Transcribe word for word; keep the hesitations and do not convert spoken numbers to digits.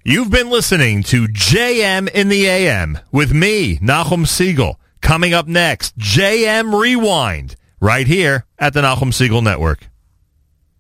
You've been listening to J M in the A M with me, Nachum Siegel. Coming up next, J M Rewind, right here at the Nachum Siegel Network.